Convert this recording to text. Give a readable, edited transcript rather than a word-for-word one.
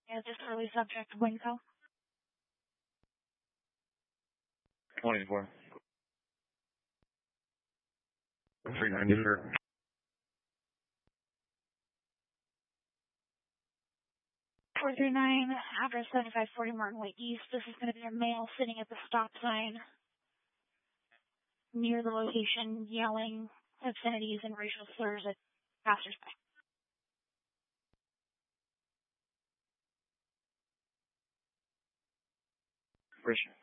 Yeah, disorderly subject, Winco. 24. 390, sir. 439, address 7540 Martin Way East. This is going to be a male sitting at the stop sign near the location, yelling obscenities and racial slurs at passersby. Christian.